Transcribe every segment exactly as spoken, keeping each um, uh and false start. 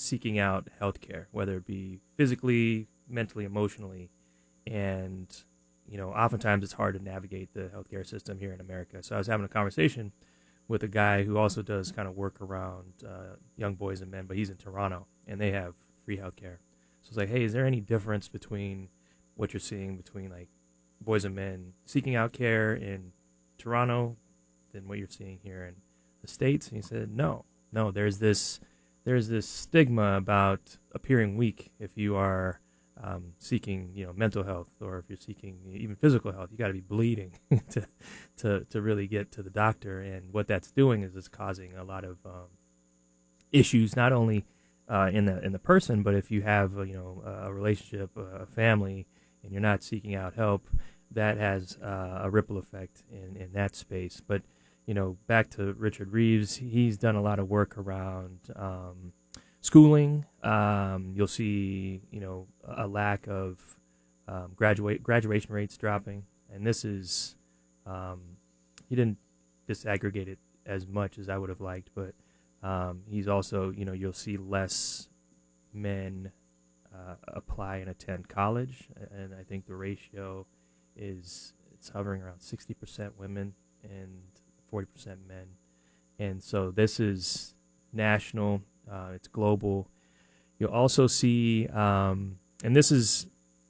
seeking out healthcare, whether it be physically, mentally, emotionally, and you know, oftentimes it's hard to navigate the healthcare system here in America. So I was having a conversation with a guy who also does kind of work around uh, young boys and men, but he's in Toronto, and they have free healthcare. So it's like, hey, is there any difference between what you're seeing between like boys and men seeking out care in Toronto than what you're seeing here in the States? And he said, no, no, there's this, there's this stigma about appearing weak if you are um, seeking, you know, mental health, or if you're seeking even physical health. You got to be bleeding to, to, to really get to the doctor. And what that's doing is it's causing a lot of um, issues, not only uh, in the in the person, but if you have, uh, you know, a relationship, a family, and you're not seeking out help, that has uh, a ripple effect in, in that space. But, you know, back to Richard Reeves, he's done a lot of work around um, schooling. Um, you'll see, you know, a lack of um, graduate graduation rates dropping. And this is, um, he didn't disaggregate it as much as I would have liked, but um, he's also, you know, you'll see less men uh, apply and attend college. And I think the ratio is, it's hovering around sixty percent women and forty percent men. And so this is national, uh, it's global. You'll also see, um, and this is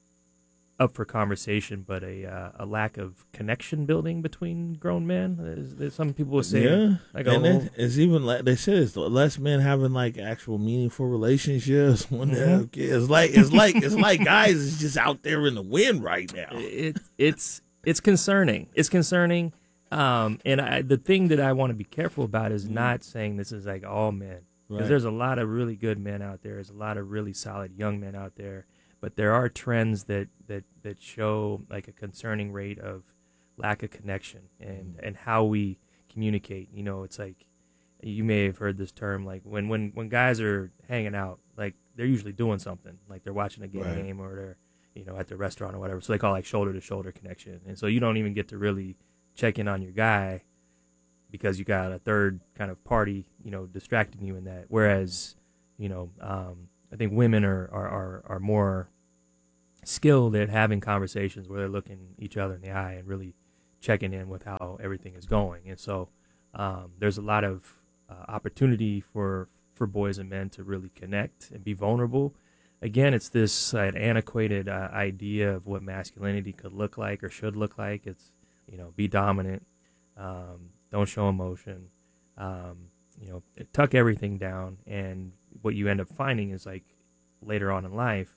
up for conversation, but a uh, a lack of connection building between grown men. There's, there's some people will say, yeah, like, and oh, it, it's even like they said, it's less men having like actual meaningful relationships when they Mhm. have kids. It's like it's like it's like guys is just out there in the wind right now. it it's it's concerning. It's concerning. Um, and I, the thing that I want to be careful about is not saying this is like all men, because Right. there's a lot of really good men out there. There's a lot of really solid young men out there, but there are trends that that that show like a concerning rate of lack of connection and and how we communicate. You know, it's like, you may have heard this term, like when when when guys are hanging out, like they're usually doing something, like they're watching a game Right. or they're, you know, at the restaurant or whatever. So they call it like shoulder to shoulder connection, and so you don't even get to really check in on your guy because you got a third kind of party, you know, distracting you in that. Whereas, you know, um, I think women are, are, are, are more skilled at having conversations where they're looking each other in the eye and really checking in with how everything is going. And so um, there's a lot of uh, opportunity for, for boys and men to really connect and be vulnerable. Again, it's this uh, antiquated uh, idea of what masculinity could look like or should look like. It's, you know, be dominant, um, don't show emotion, um, you know, tuck everything down. And what you end up finding is, like, later on in life,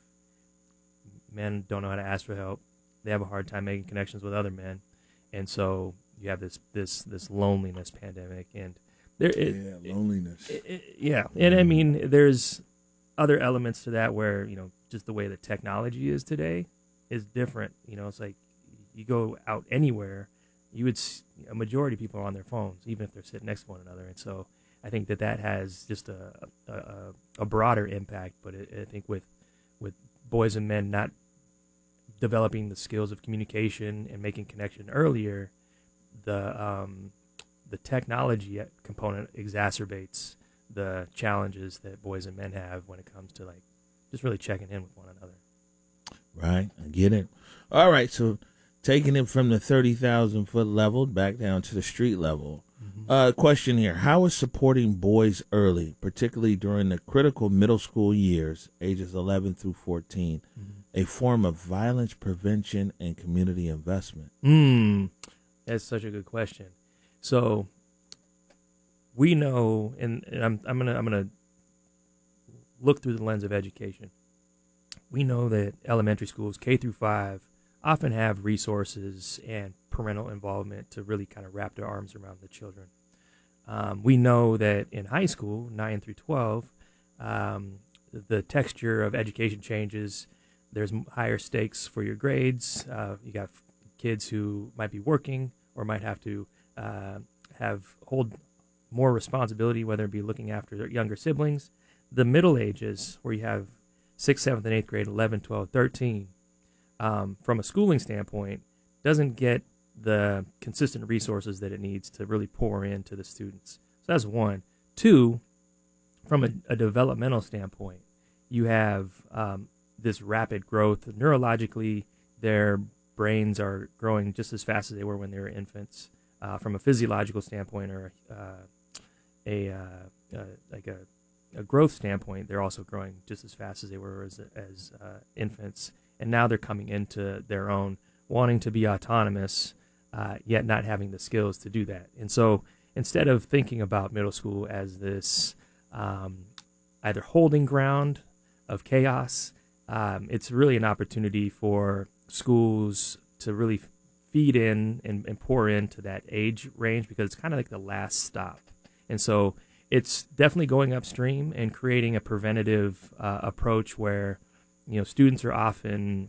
men don't know how to ask for help. They have a hard time making connections with other men. And so you have this this this loneliness pandemic. And there, it, Yeah, loneliness. It, it, yeah. And I mean, there's other elements to that where, you know, just the way that technology is today is different. You know, it's like, you go out anywhere, you would see a majority of people are on their phones, even if they're sitting next to one another. And so I think that that has just a a, a broader impact. But it, I think with with boys and men not developing the skills of communication and making connection earlier, the um, the technology component exacerbates the challenges that boys and men have when it comes to like just really checking in with one another. Right, I get it. All right, so taking it from the thirty thousand foot level back down to the street level. Mm-hmm. Uh, question here. How is supporting boys early, particularly during the critical middle school years, ages eleven through fourteen, mm-hmm. a form of violence prevention and community investment? Mm, that's such a good question. So we know, and, and I'm, I'm gonna I'm gonna look through the lens of education. We know that elementary schools, K through five, often have resources and parental involvement to really kind of wrap their arms around the children. Um, we know that in high school, nine through twelve, um, the texture of education changes. There's higher stakes for your grades. Uh, you got kids who might be working or might have to uh, have hold more responsibility, whether it be looking after their younger siblings. The middle ages, where you have sixth, seventh, and eighth grade, eleven, twelve, thirteen, Um, from a schooling standpoint, doesn't get the consistent resources that it needs to really pour into the students. So that's one. Two, from a, a developmental standpoint, you have um, this rapid growth. Neurologically, their brains are growing just as fast as they were when they were infants. Uh, from a physiological standpoint, or uh, a uh, uh, like a, a growth standpoint, they're also growing just as fast as they were as, as uh, infants. And now they're coming into their own, wanting to be autonomous, uh, yet not having the skills to do that. And so instead of thinking about middle school as this um, either holding ground of chaos, um, it's really an opportunity for schools to really feed in and, and pour into that age range, because it's kind of like the last stop. And so it's definitely going upstream and creating a preventative uh, approach where, you know, students are often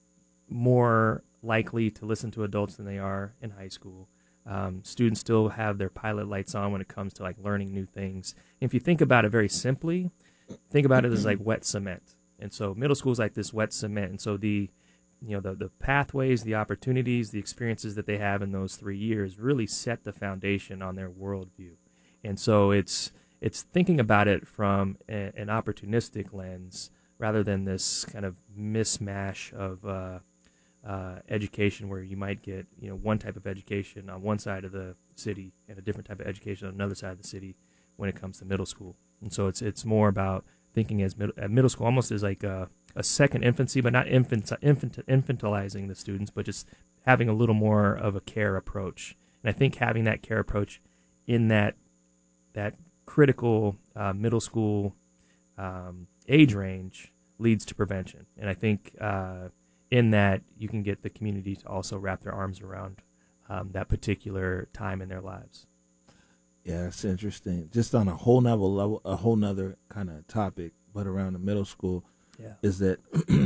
more likely to listen to adults than they are in high school. Um, students still have their pilot lights on when it comes to like learning new things. And if you think about it very simply, think about it as like wet cement. And so middle school is like this wet cement. And so the, you know, the, the pathways, the opportunities, the experiences that they have in those three years really set the foundation on their worldview. And so it's it's thinking about it from a, an opportunistic lens rather than this kind of mismatch of uh, uh, education where you might get, you know, one type of education on one side of the city and a different type of education on another side of the city when it comes to middle school. And so it's it's more about thinking as middle, at middle school almost as like a, a second infancy, but not infant, infant, infantilizing the students, but just having a little more of a care approach. And I think having that care approach in that that critical uh, middle school um, age range leads to prevention. And I think uh, in that you can get the community to also wrap their arms around um, that particular time in their lives. Yeah, that's interesting. Just on a whole nother level, a whole nother kind of topic, but around the middle school, yeah. is that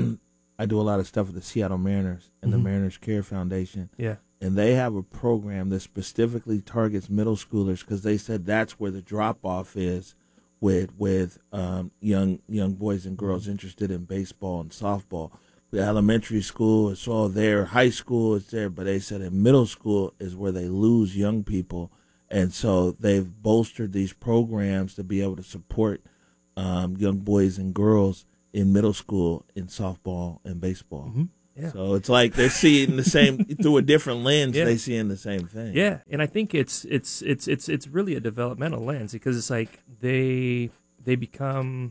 I do a lot of stuff with the Seattle Mariners and mm-hmm. the Mariners Care Foundation. Yeah. And they have a program that specifically targets middle schoolers because they said that's where the drop-off is with with um, young young boys and girls mm-hmm. interested in baseball and softball. The elementary school is all there, high school is there, but they said in middle school is where they lose young people. And so they've bolstered these programs to be able to support um, young boys and girls in middle school in softball and baseball. Mm-hmm. Yeah. So it's like they're seeing the same through a different lens. Yeah. They seeing the same thing. Yeah, and I think it's it's it's it's it's really a developmental lens because it's like they they become,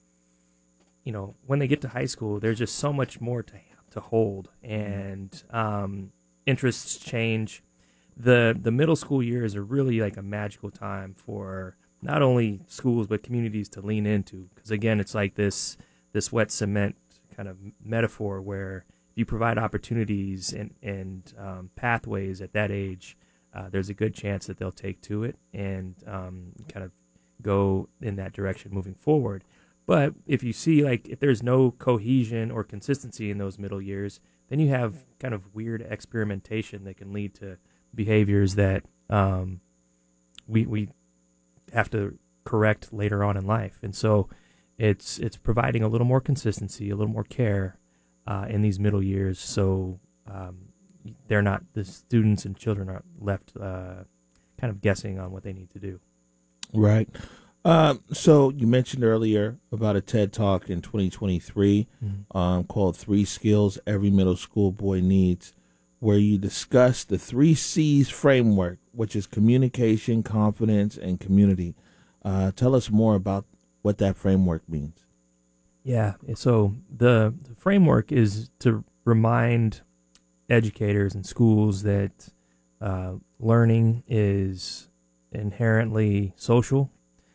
you know, when they get to high school, there's just so much more to to hold, and um, interests change. The the middle school years are really like a magical time for not only schools but communities to lean into, because again, it's like this this wet cement kind of metaphor where you provide opportunities and, and um, pathways at that age, uh, there's a good chance that they'll take to it and um, kind of go in that direction moving forward. But if you see, like, if there's no cohesion or consistency in those middle years, then you have kind of weird experimentation that can lead to behaviors that um, we we have to correct later on in life. And so it's it's providing a little more consistency, a little more care Uh, in these middle years, so um, they're not, the students and children are left uh, kind of guessing on what they need to do. Right. Um, so you mentioned earlier about a TED Talk in twenty twenty-three mm-hmm. um, called Three Skills Every Middle School Boy Needs, where you discuss the three C's framework, which is communication, confidence, and community. Uh, tell us more about what that framework means. Yeah, so the, the framework is to remind educators and schools that uh, learning is inherently social,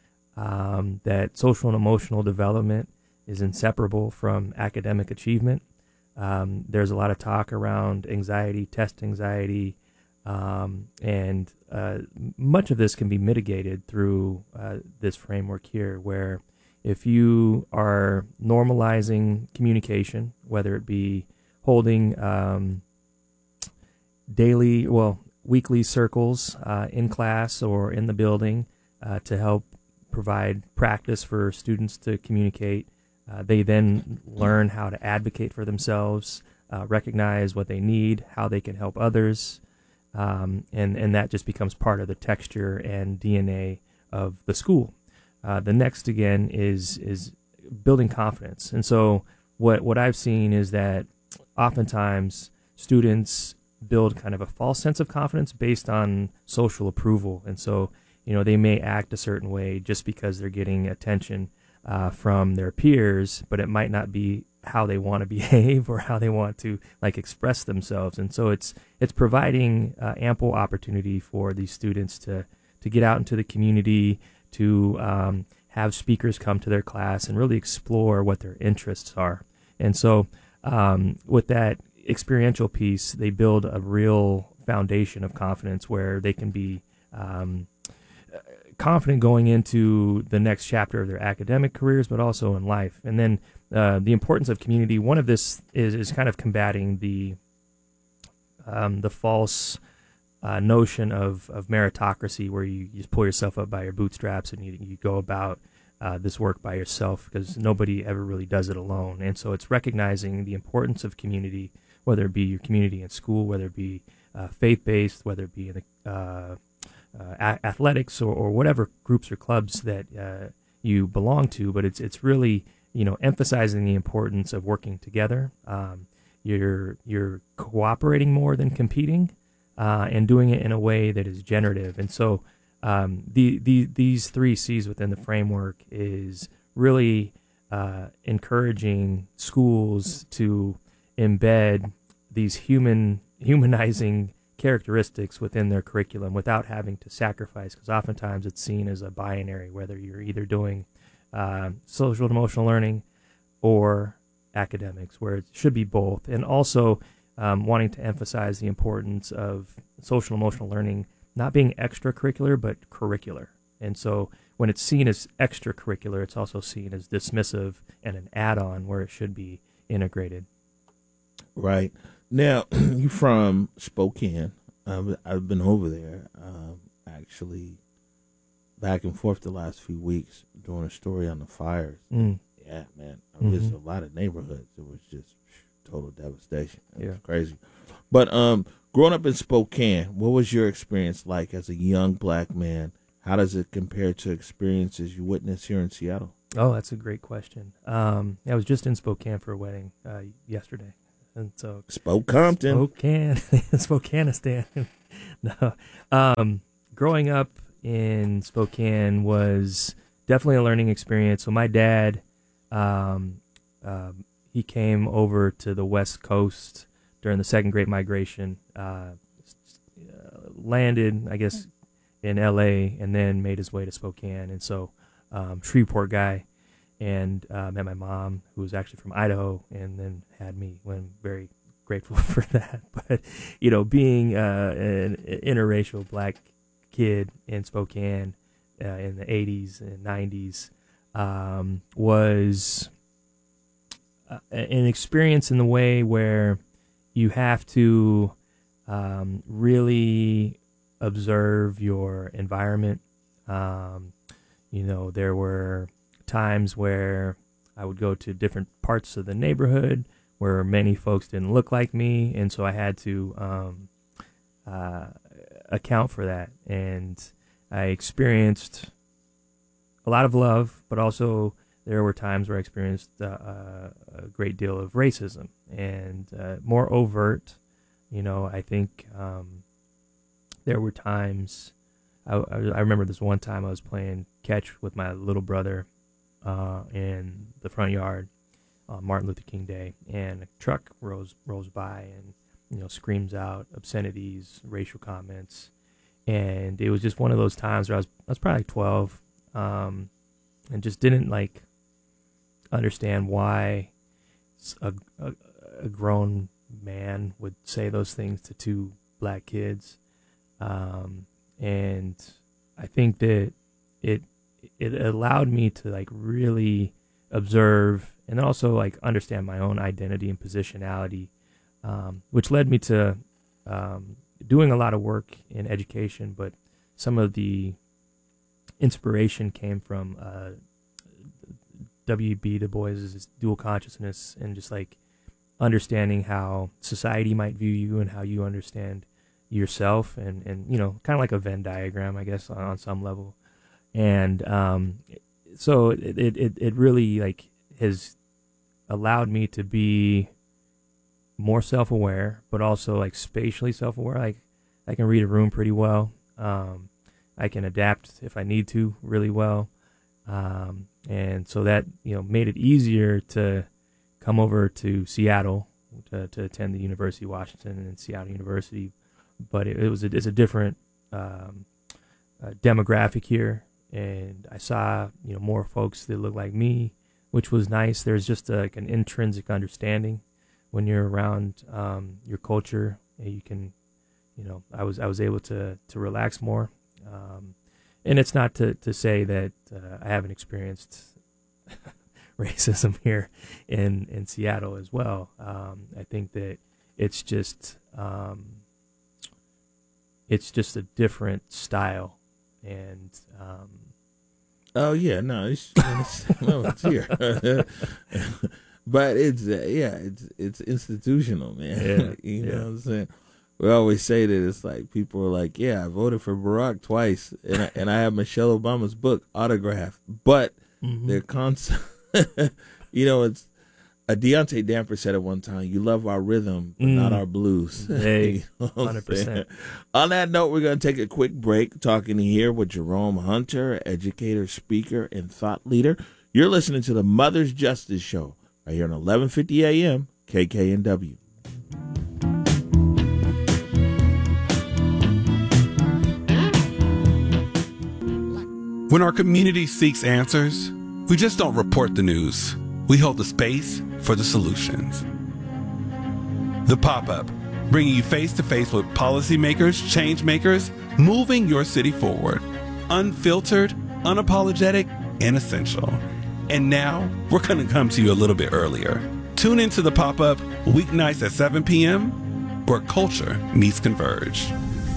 um, that social and emotional development is inseparable from academic achievement. Um, there's a lot of talk around anxiety, test anxiety, um, and uh, much of this can be mitigated through uh, this framework here, where if you are normalizing communication, whether it be holding um, daily, well, weekly circles uh, in class or in the building uh, to help provide practice for students to communicate, uh, they then learn how to advocate for themselves, uh, recognize what they need, how they can help others, um, and, and that just becomes part of the texture and D N A of the school. uh, the next again is is building confidence. And so what what I've seen is that oftentimes students build kind of a false sense of confidence based on social approval. And so, you know, they may act a certain way just because they're getting attention uh, from their peers, but it might not be how they want to behave or how they want to like express themselves. And so it's it's providing uh, ample opportunity for these students to to get out into the community, to um, have speakers come to their class and really explore what their interests are. And so um, with that experiential piece, they build a real foundation of confidence where they can be um, confident going into the next chapter of their academic careers, but also in life. And then uh, the importance of community. One of this is, is kind of combating the um, the false uh, notion of, of meritocracy, where you, you just pull yourself up by your bootstraps and you, you go about uh, this work by yourself, because nobody ever really does it alone. And so it's recognizing the importance of community, whether it be your community in school, whether it be uh, faith-based, whether it be in the uh, uh, a- athletics or, or whatever groups or clubs that uh, you belong to. But it's it's really, you know, emphasizing the importance of working together. Um, you're you're cooperating more than competing, uh, and doing it in a way that is generative. And so um, the, the these three C's within the framework is really uh, encouraging schools to embed these human humanizing characteristics within their curriculum without having to sacrifice, because oftentimes it's seen as a binary, whether you're either doing uh, social and emotional learning or academics, where it should be both. And also um, wanting to emphasize the importance of social and emotional learning not being extracurricular but curricular. And so when it's seen as extracurricular, it's also seen as dismissive and an add-on where it should be integrated. Right. Now, you from Spokane. Um, I've been over there, um, actually, back and forth the last few weeks, doing a story on the fires. Mm. Yeah, man. I Mm-hmm. visited a lot of neighborhoods. It was just total devastation. It Yeah. was crazy. But um, growing up in Spokane, what was your experience like as a young black man? How does it compare to experiences you witnessed here in Seattle? Oh, that's a great question. Um, I was just in Spokane for a wedding uh, yesterday. And so Spokampton. Spokane, Spokanistan. No, um, growing up in Spokane was definitely a learning experience. So my dad, um, um, he came over to the West Coast during the Second Great Migration, uh, landed, I guess, in L A, and then made his way to Spokane. And so um, Shreveport guy. And uh, met my mom, who was actually from Idaho, and then had me. When I'm very grateful for that. But, you know, being uh, an interracial black kid in Spokane uh, in the eighties and nineties um, was uh, an experience in the way where you have to um, really observe your environment. Um, you know, there were times where I would go to different parts of the neighborhood where many folks didn't look like me, and so I had to um, uh, account for that. And I experienced a lot of love, but also there were times where I experienced uh, a great deal of racism, and uh, more overt. You know, I think um, there were times, I, I remember this one time I was playing catch with my little brother Uh, in the front yard on Martin Luther King Day, and a truck rolls rolls by and, you know, screams out obscenities, racial comments, and it was just one of those times where I was I was probably like twelve, um, and just didn't like understand why a, a, a grown man would say those things to two black kids, um, and I think that it. it allowed me to like really observe and then also like understand my own identity and positionality, um, which led me to um, doing a lot of work in education. But some of the inspiration came from uh, W E B Du Bois's dual consciousness, and just like understanding how society might view you and how you understand yourself, and, and you know, kind of like a Venn diagram, I guess, on, on some level. And um, so it, it, it, it really like has allowed me to be more self-aware, but also like spatially self-aware. Like I can read a room pretty well. Um, I can adapt if I need to really well. Um, and so that, you know, made it easier to come over to Seattle to, to attend the University of Washington and Seattle University. But it, it was a, it's a different um, uh, demographic here. And I saw, you know, more folks that look like me, which was nice. There's just a, like an intrinsic understanding when you're around um, your culture. And you can, you know, I was I was able to to relax more. Um, and it's not to, to say that uh, I haven't experienced racism here in, in Seattle as well. Um, I think that it's just um, it's just a different style. And um, oh yeah, no, it's, it's, no, it's here, but it's uh, yeah, it's it's institutional, man. Yeah, you know yeah. what I'm saying? We always say that it's like people are like, yeah, I voted for Barack twice, and I, and I have Michelle Obama's book autographed, but mm-hmm. they're constant. You know, it's uh, Deontay Damper said at one time, "You love our rhythm, but mm. not our blues." Hey, hundred percent. On that note, we're going to take a quick break. Talking here with Jerome Hunter, educator, speaker, and thought leader. You're listening to the Mother's Justice Show right here on eleven fifty A M K K N W. When our community seeks answers, we just don't report the news. We hold the space for the solutions. The Pop-Up, bringing you face-to-face with policymakers, change makers, moving your city forward. Unfiltered, unapologetic, and essential. And now, we're going to come to you a little bit earlier. Tune into The Pop-Up weeknights at seven p.m., where culture meets Converge.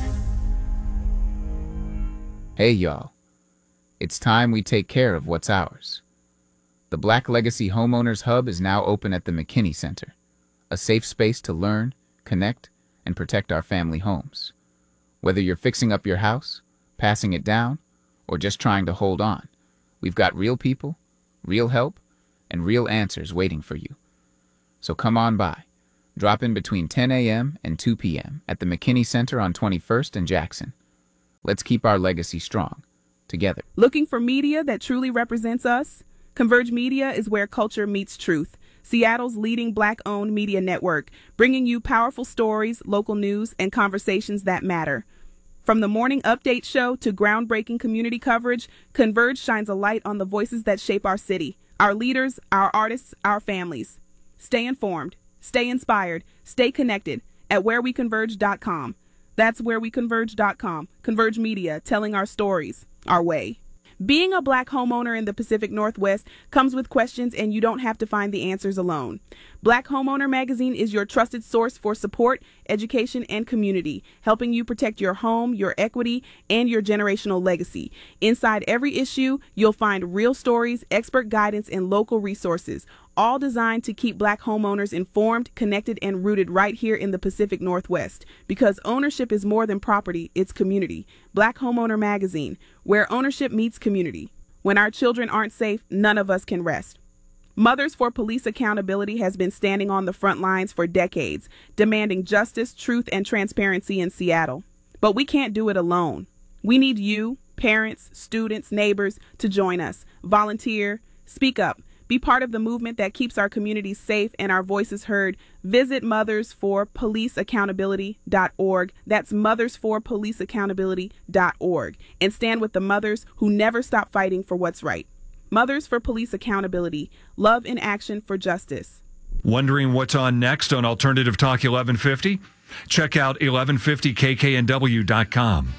Hey, y'all. It's time we take care of what's ours. The Black Legacy Homeowners Hub is now open at the McKinney Center, a safe space to learn, connect, and protect our family homes. Whether you're fixing up your house, passing it down, or just trying to hold on, we've got real people, real help, and real answers waiting for you. So come on by. Drop in between ten a.m. and two p.m. at the McKinney Center on twenty-first and Jackson. Let's keep our legacy strong. Together. Looking for media that truly represents us? Converge Media is where culture meets truth. Seattle's leading Black-owned media network, bringing you powerful stories, local news, and conversations that matter. From the morning update show to groundbreaking community coverage, Converge shines a light on the voices that shape our city, our leaders, our artists, our families. Stay informed, stay inspired, stay connected at where we converge dot com. That's where we converge dot com. Converge Media, telling our stories, our way. Being a Black homeowner in the Pacific Northwest comes with questions, and you don't have to find the answers alone. Black Homeowner Magazine is your trusted source for support, education, and community, helping you protect your home, your equity, and your generational legacy. Inside every issue, you'll find real stories, expert guidance, and local resources, all designed to keep Black homeowners informed, connected, and rooted right here in the Pacific Northwest. Because ownership is more than property, it's community. Black Homeowner Magazine, where ownership meets community. When our children aren't safe, none of us can rest. Mothers for Police Accountability has been standing on the front lines for decades, demanding justice, truth, and transparency in Seattle. But we can't do it alone. We need you, parents, students, neighbors, to join us. Volunteer, speak up. Be part of the movement that keeps our communities safe and our voices heard. Visit mothers for police accountability dot org. That's mothers for police accountability dot org. And stand with the mothers who never stop fighting for what's right. Mothers for Police Accountability. Love in action for justice. Wondering what's on next on Alternative Talk eleven fifty? Check out eleven fifty K K N W dot com.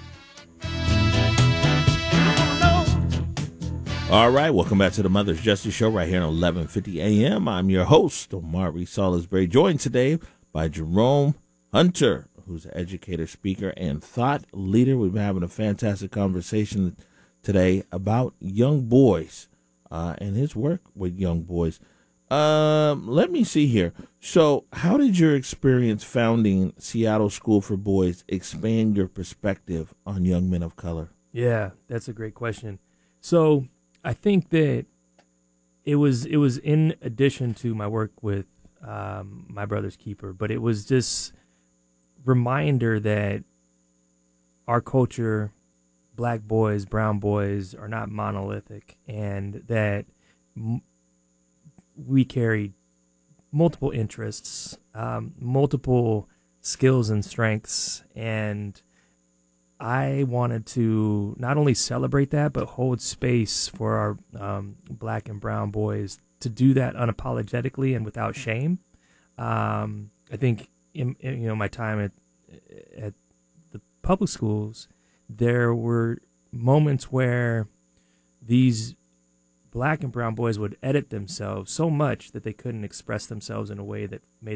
All right, welcome back to the Mother's Justice Show right here on eleven fifty A M. I'm your host, Omari Salisbury, joined today by Jerome Hunter, who's an educator, speaker, and thought leader. We've been having a fantastic conversation today about young boys uh, and his work with young boys. Um, let me see here. So how did your experience founding Seattle School for Boys expand your perspective on young men of color? Yeah, that's a great question. So I think that it was it was in addition to my work with um, My Brother's Keeper, but it was this reminder that our culture, black boys, brown boys, are not monolithic, and that m- we carry multiple interests, um, multiple skills and strengths, and I wanted to not only celebrate that, but hold space for our um, black and brown boys to do that unapologetically and without shame. Um, I think in, in you know my time at at the public schools, there were moments where these black and brown boys would edit themselves so much that they couldn't express themselves in a way that made